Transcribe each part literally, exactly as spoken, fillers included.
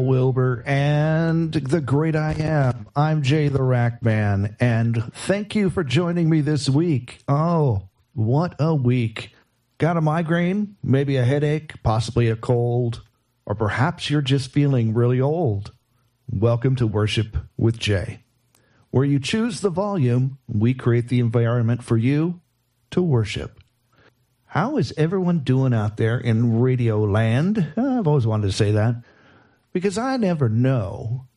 Paul Wilbur and the great I am. I'm Jay the Rack Man, and thank you for joining me this week. Oh, what a week. Got a migraine, maybe a headache, possibly a cold, or perhaps you're just feeling really old. Welcome to Worship with Jay, where you choose the volume, we create the environment for you to worship. How is everyone doing out there in radio land? I've always wanted to say that because I never know.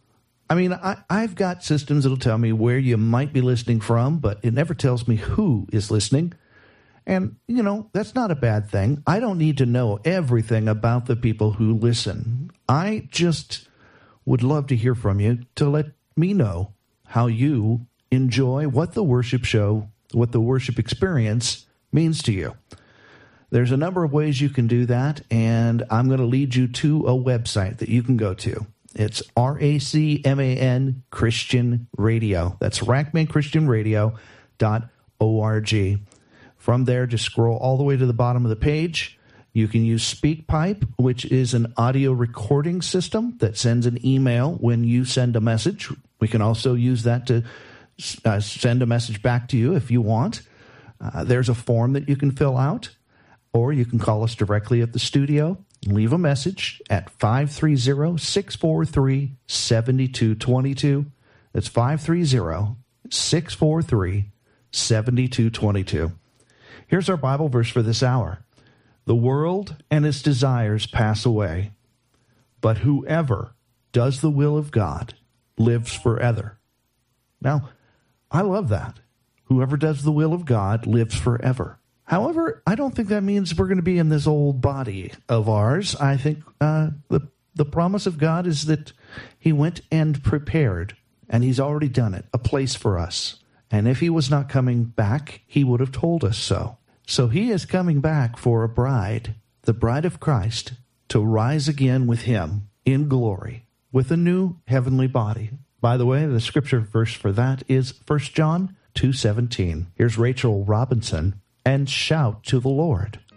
I mean, I, I've got systems that'll tell me where you might be listening from, but it never tells me who is listening. And, you know, that's not a bad thing. I don't need to know everything about the people who listen. I just would love to hear from you to let me know how you enjoy what the worship show, what the worship experience means to you. There's a number of ways you can do that, and I'm going to lead you to a website that you can go to. It's R A C M A N Christian Radio. That's rackman christian radio dot org. From there, just scroll all the way to the bottom of the page. You can use SpeakPipe, which is an audio recording system that sends an email when you send a message. We can also use that to uh, send a message back to you if you want. Uh, there's a form that you can fill out, or you can call us directly at the studio and leave a message at five three zero, six four three, seven two two two. That's five three zero, six four three, seven two two two. Here's our Bible verse for this hour. The world and its desires pass away, but whoever does the will of God lives forever. Now, I love that. Whoever does the will of God lives forever. However, I don't think that means we're going to be in this old body of ours. I think uh, the the promise of God is that he went and prepared, and he's already done it, a place for us. And if he was not coming back, he would have told us so. So he is coming back for a bride, the bride of Christ, to rise again with him in glory, with a new heavenly body. By the way, the scripture verse for that is First John two seventeen. Here's Rachel Robinson, and shout to the Lord.